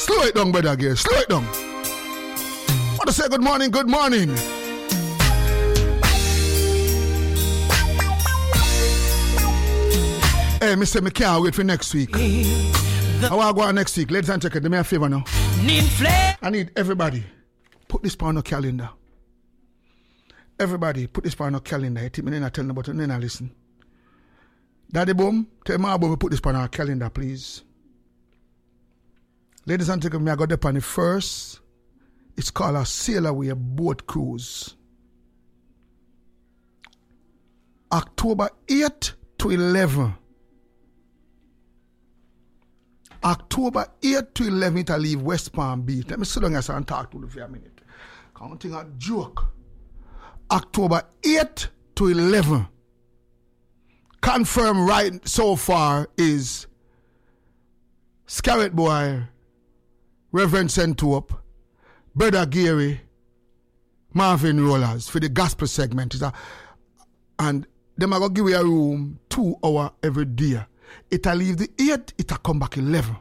Slow it down, brother Gary. Slow it down. Want to say good morning, good morning. Hey, Mr. Me can't wait for next week. I want to go on next week. Ladies and gentlemen, do me a favor now. I need everybody, put this on your calendar. Everybody, put this on your calendar. You think me not tell them about it, then I listen. Daddy Boom, tell my boy put this on our calendar, please. Ladies and gentlemen, I got up on the first. It's called a Sail Away Boat Cruise. October 8th to 11th. October 8th to 11th, I leave West Palm Beach. Let me sit down and talk to you for a minute. Counting a joke. October 8th to 11th. Confirmed right so far is Scarlet Boy, Reverend Centup, Brother Gary, Marvin Rollers for the gospel segment. And them are going to give you a room 2 hours every day. It'll leave the 8th, it'll come back 11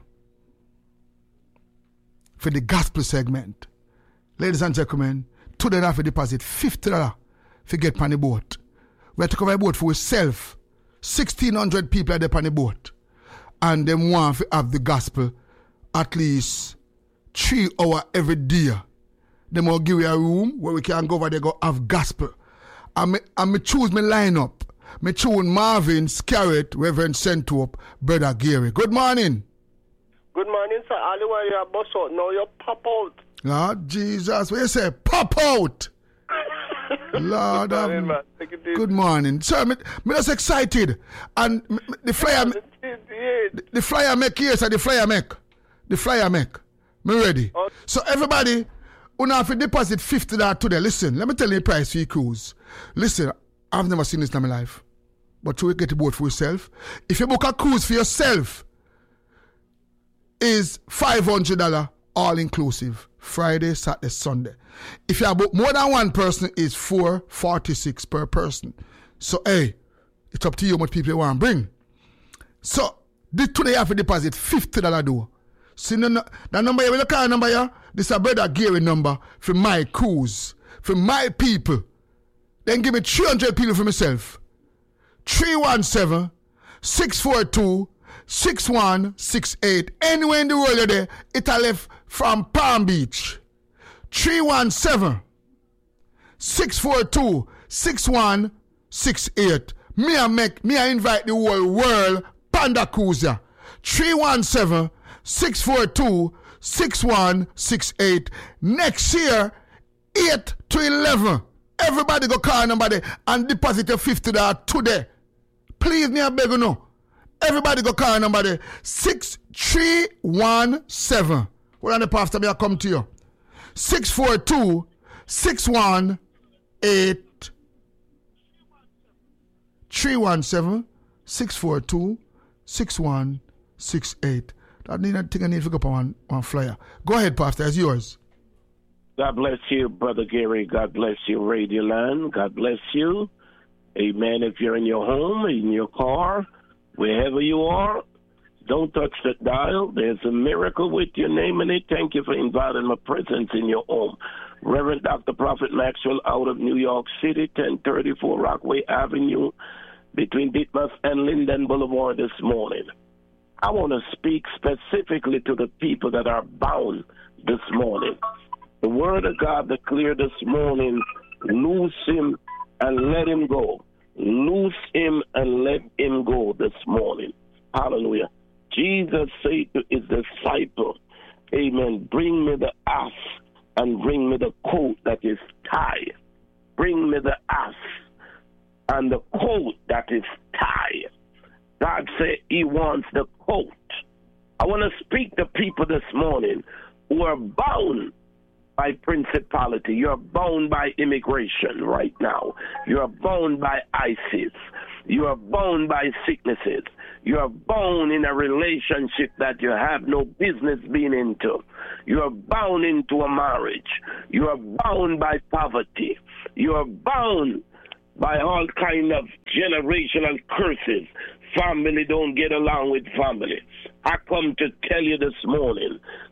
for the gospel segment. Ladies and gentlemen, today I have to deposit $50 to get on the boat. We have to cover a boat for ourselves. 1,600 people are there on the boat. And them want to have the gospel at least 3 hours every day. They will give you a room where we can go over there go have gospel. And me choose my lineup. Me choose Marvin, Scarrett, Reverend Centup, Brother Gary. Good morning. Good morning, sir. All the way you're bust out, now you pop out. Lord Jesus, what you say? Pop out! Lord, good morning, man. Good morning. Sir, me just excited. And the flyer, the flyer make, yes, the flyer make. The flyer make. Me ready. Okay. So everybody, who have to deposit $50 today, listen, let me tell you the price for your cruise. Listen, I've never seen this in my life. But you will get a boat for yourself. If you book a cruise for yourself, is $500 all inclusive. Friday, Saturday, Sunday. If you have booked more than one person, is $446 per person. So hey, it's up to you how much people you want to bring. So today you have to deposit $50 though. See the number here, the car number here, this is a Brother Gary number for my cruise, for my people. Then give me 300 people for myself. 317-642-6168. Anywhere in the world you're there, it I left from Palm Beach. 317-642-6168. Me I invite the whole world Panda Cruiser. 317-642-6168. Next year, 8 to 11. Everybody go call somebody and deposit your $50 today. Please, me I beg you no. Everybody go call somebody. 6317. Hold on the pastor, me I come to you. 642-6168. 317-642-6168. That need a thing I need to go up on one flyer. Go ahead, pastor, it's yours. God bless you, Brother Gary. God bless you, Radio Land. God bless you. Amen. If you're in your home, in your car, wherever you are, don't touch the dial. There's a miracle with your name in it. Thank you for inviting my presence in your home. Reverend Dr. Prophet Maxwell out of New York City, 1034 Rockaway Avenue, between Ditmas and Linden Boulevard this morning. I want to speak specifically to the people that are bound this morning. The word of God declared this morning, loose him and let him go. Loose him and let him go this morning. Hallelujah. Jesus said to his disciple, amen, bring me the ass and bring me the coat that is tied. Bring me the ass and the coat that is tied. God said he wants the coat. I want to speak to people this morning who are bound by principality. You're bound by immigration right now. You're bound by ISIS. You are bound by sicknesses. You are bound in a relationship that you have no business being into. You are bound into a marriage. You are bound by poverty. You are bound by all kind of generational curses. Family don't get along with family. I come to tell you this morning,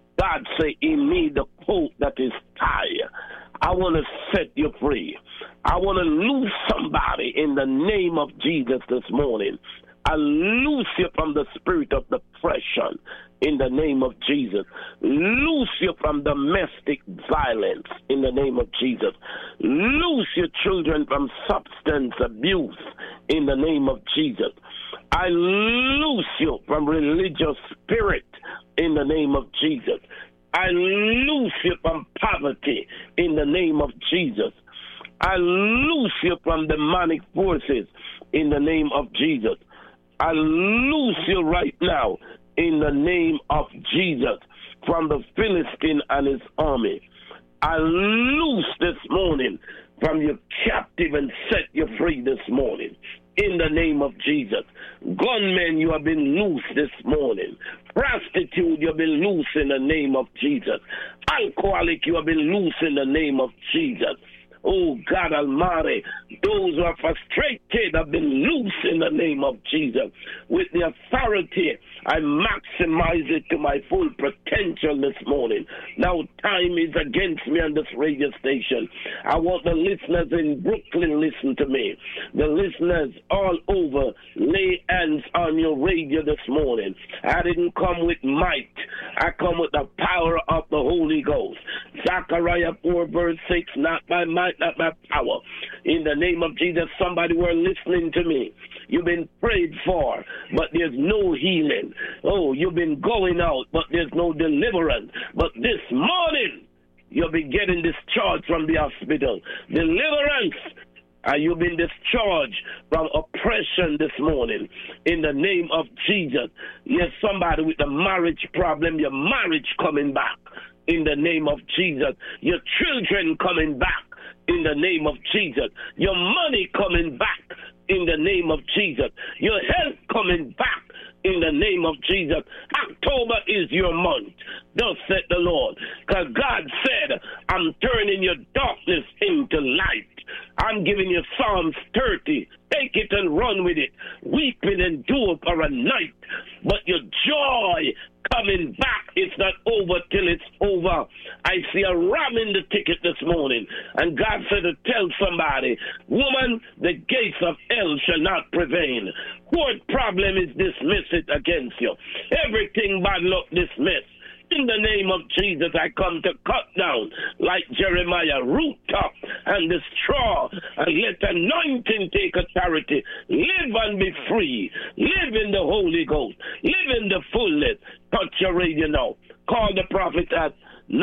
God say, in me the coat that is tied. I want to set you free. I want to loose somebody in the name of Jesus this morning. I loose you from the spirit of depression in the name of Jesus. Loose you from domestic violence in the name of Jesus. Loose your children from substance abuse in the name of Jesus. I loose you from religious spirit in the name of Jesus. I loose you from poverty in the name of Jesus. I loose you from demonic forces in the name of Jesus. I loose you right now in the name of Jesus from the Philistine and his army. I loose this morning from your captive and set you free this morning in the name of Jesus. Gunmen, you have been loose this morning. Prostitute, you have been loose in the name of Jesus. Alcoholic, you have been loose in the name of Jesus. Oh, God Almighty, those who are frustrated have been loose in the name of Jesus. With the authority, I maximize it to my full potential this morning. Now, time is against me on this radio station. I want the listeners in Brooklyn listen to me. The listeners all over, lay hands on your radio this morning. I didn't come with might. I come with the power of the Holy Ghost. Zechariah 4 verse 6, not by might, not by power. In the name of Jesus, somebody were listening to me. You've been prayed for, but there's no healing. Oh, you've been going out, but there's no deliverance. But this morning, you'll be getting discharged from the hospital. Deliverance. You've been discharged from oppression this morning in the name of Jesus. Yes, somebody with a marriage problem, your marriage coming back in the name of Jesus. Your children coming back in the name of Jesus. Your money coming back in the name of Jesus. Your health coming back in the name of Jesus. October is your month. Thus said the Lord. Because God said, I'm turning your darkness into light. I'm giving you Psalms 30. Take it and run with it. Weeping endure for a night, but your joy coming back is not over till it's over. I see a ram in the ticket this morning, and God said to tell somebody, woman, the gates of hell shall not prevail. Court problem is dismissed against you. Everything bad luck dismissed. In the name of Jesus, I come to cut down, like Jeremiah, root up and destroy, and let anointing take authority. Live and be free. Live in the Holy Ghost. Live in the fullness. Touch your radio now. Call the prophet at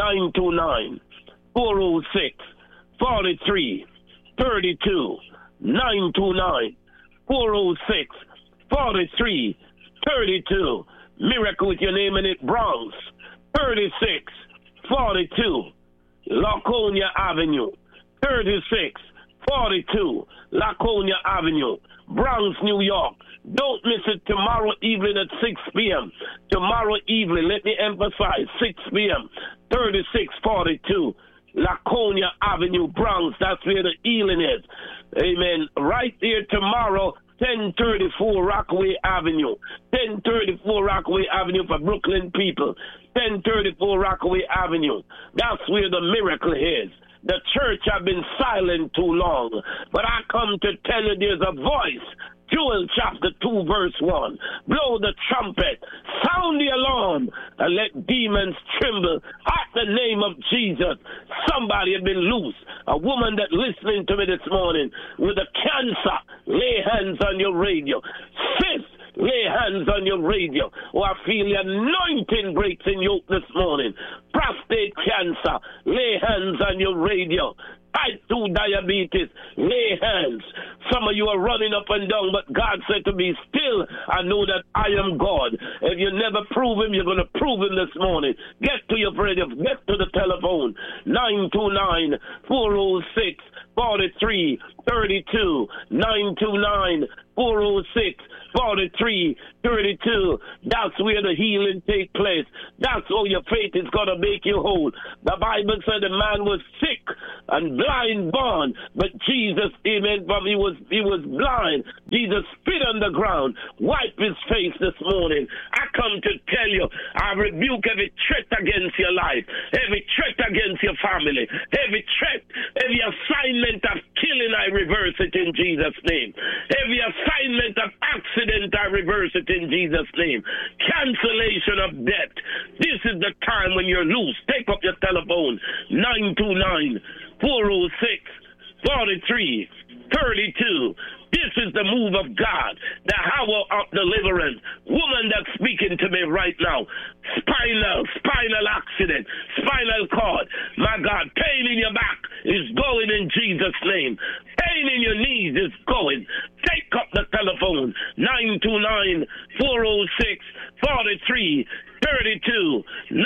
929-406-4332. 929-406-4332. Miracle with your name in it, Bronx. 3642 Laconia Avenue. 3642 Laconia Avenue, Bronx, New York. Don't miss it tomorrow evening at 6 p.m. Tomorrow evening, let me emphasize, 6 p.m. 3642 Laconia Avenue, Bronx. That's where the healing is. Amen. Right there tomorrow, 1034 Rockaway Avenue. 1034 Rockaway Avenue for Brooklyn people. 1034 Rockaway Avenue. That's where the miracle is. The church have been silent too long. But I come to tell you there's a voice. Joel chapter 2 verse 1. Blow the trumpet, sound the alarm, and let demons tremble at the name of Jesus. Somebody has been loose. A woman that listening to me this morning with a cancer, lay hands on your radio. Sis, lay hands on your radio. Oh, I feel the anointing breaks in you this morning. Prostate cancer, lay hands on your radio. Type 2 diabetes, lay hands. Some of you are running up and down, but God said to me, still, I know that I am God. If you never prove him, you're going to prove him this morning. Get to your radio, get to the telephone, 929-406-4332, 929-406-4332. 32. That's where the healing takes place. That's how your faith is going to make you whole. The Bible said the man was sick and blind born, but Jesus, amen, he was blind. Jesus spit on the ground, wiped his face this morning. I come to tell you, I rebuke every threat against your life, every threat against your family, every threat, every assignment of killing, I reverse it in Jesus' name. Every assignment of accident, I reverse it in Jesus' name. Cancellation of debt. This is the time when you're loose. Take up your telephone, 929-406-4332. This is the move of God, the hour of deliverance. Woman that's speaking to me right now, spinal accident, spinal cord. My God, pain in your back is going in Jesus' name. Pain in your knees is going. Take up the telephone, 929-406-4332,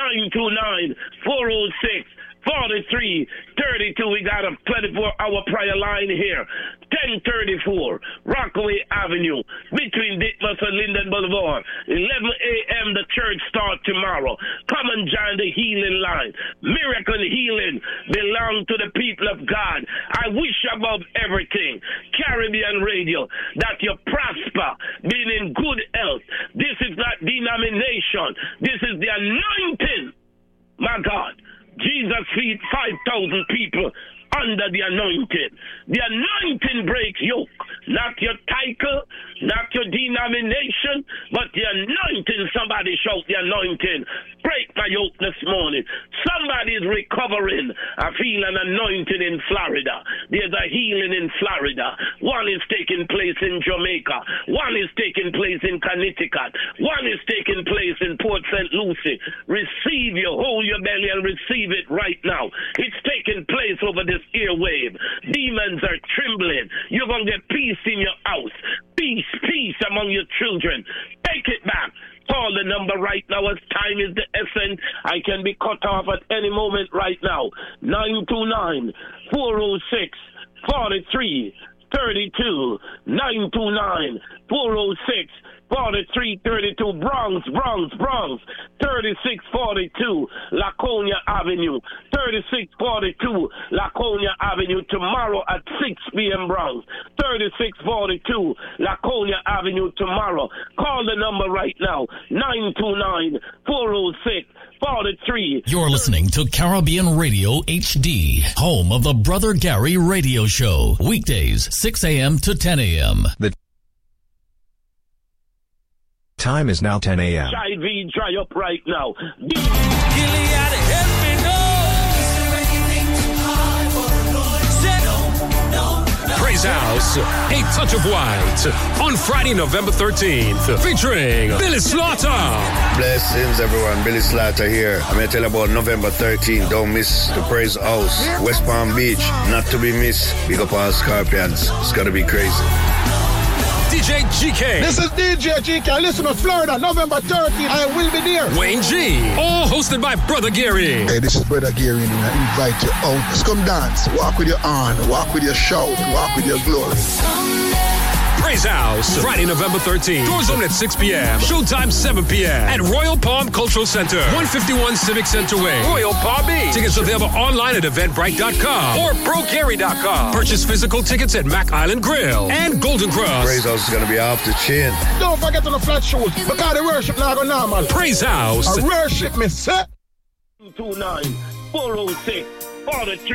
929-406-4332. We got a 24-hour prayer line here. 1034 Rockaway Avenue, between Ditmas and Linden Boulevard. 11 a.m. the church starts tomorrow. Come and join the healing line. Miracle healing belong to the people of God. I wish above everything, Caribbean Radio, that you prosper, being in good health. This is not denomination. This is the anointing. My God. Jesus feed 5,000 people under the anointing. The anointing breaks yoke. Not your title, not your denomination, but the anointing. Somebody shout the anointing. Break my yoke this morning. Somebody is recovering. I feel an anointing in Florida. There's a healing in Florida. One is taking place in Jamaica. One is taking place in Connecticut. One is taking place in Port St. Lucie. Receive your, hold your belly and receive it right now. It's taking place over this airwave. Demons are trembling. You're going to get peace in your house. Peace, peace among your children. Take it back. Call the number right now as time is the essence. I can be cut off at any moment right now. 929-406-4332. 929-406-4332. Bronx. 3642 Laconia Avenue. 3642 Laconia Avenue. Tomorrow at 6 p.m. Bronx. 3642 Laconia Avenue tomorrow. Call the number right now. 929-406-43. You're listening to Caribbean Radio HD, home of the Brother Gary Radio Show. Weekdays, 6 a.m. to 10 a.m. The time is now 10 a.m. HIV dry up right now. Praise House, A Touch of White, on Friday, November 13th, featuring Billy Slaughter. Blessings, everyone. Billy Slaughter here. I'm going to tell you about November 13th. Don't miss the Praise House, West Palm Beach. Not to be missed. Big up all Scorpions. It's going to be crazy. DJ GK. This is DJ GK. Listen to Florida, November 13th. I will be there. Wayne G. All hosted by Brother Gary. Hey, this is Brother Gary, and I invite you out. Let's come dance. Walk with your honor. Walk with your shout. Walk with your glory. Praise House, Friday, November 13th. Doors open at 6 p.m. Showtime 7 p.m. at Royal Palm Cultural Center, 151 Civic Center Way, Royal Palm Beach. Tickets available online at Eventbrite.com or BroGary.com. Purchase physical tickets at Mac Island Grill and Golden Cross. Praise House is going to be off the chain. Don't forget on the flat shoes, because the worship like a normal. Praise House. I worship me, sir. 229-406-43.